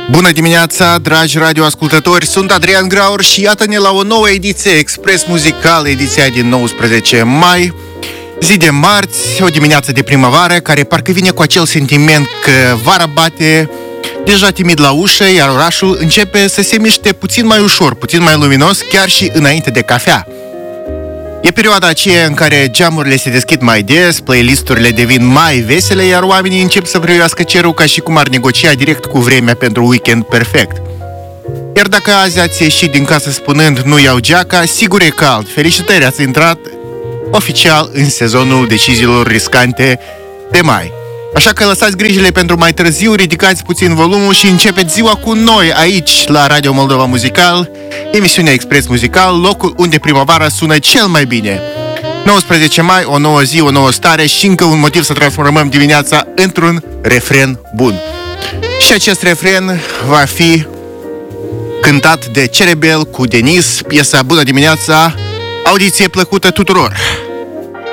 Bună dimineața, dragi radioascultători, sunt Adrian Graur și iată-ne la o nouă ediție Express Muzical, ediția din 19 mai, zi de marți, o dimineață de primăvară, care parcă vine cu acel sentiment că vara bate deja timid la ușă, iar orașul începe să se miște puțin mai ușor, puțin mai luminos, chiar și înainte de cafea. E perioada aceea în care geamurile se deschid mai des, playlisturile devin mai vesele, iar oamenii încep să privească cerul ca și cum ar negocia direct cu vremea pentru un weekend perfect. Iar dacă azi ați ieșit din casă spunând nu iau geaca, sigur e cald. Felicitări, ați intrat oficial în sezonul deciziilor riscante de mai. Așa că lăsați grijile pentru mai târziu, ridicați puțin volumul și începeți ziua cu noi aici la Radio Moldova Muzical, emisiunea Express Muzical, locul unde primăvara sună cel mai bine. 19 mai, o nouă zi, o nouă stare și încă un motiv să transformăm dimineața într-un refren bun. Și acest refren va fi cântat de Cerebel cu Denis, piesa Bună dimineața, audiție plăcută tuturor!